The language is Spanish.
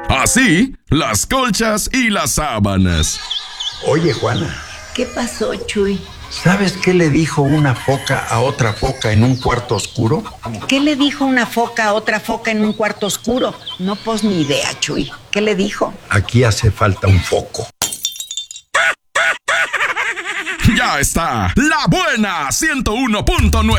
Así, las colchas y las sábanas. Oye, Juana. ¿Qué pasó, Chuy? ¿Sabes qué le dijo una foca a otra foca en un cuarto oscuro? ¿Qué le dijo una foca a otra foca en un cuarto oscuro? No, pues ni idea, Chuy. ¿Qué le dijo? Aquí hace falta un foco. Ya está, La Buena 101.9.